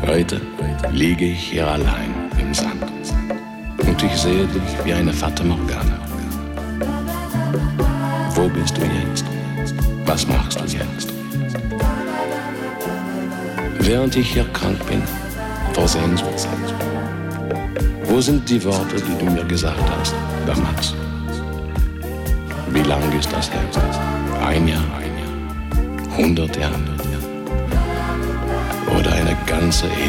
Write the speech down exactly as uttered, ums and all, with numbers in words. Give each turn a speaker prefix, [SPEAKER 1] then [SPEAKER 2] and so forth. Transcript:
[SPEAKER 1] Heute liege ich hier allein im Sand und ich sehe dich wie eine Fata Morgana. Wo bist du jetzt? Was machst du jetzt? Während ich hier krank bin, vor Sehnsucht, wo sind die Worte, die du mir gesagt hast damals? Wie lang ist das her? Ein Jahr, ein Jahr, hundert Jahre oder eine ganze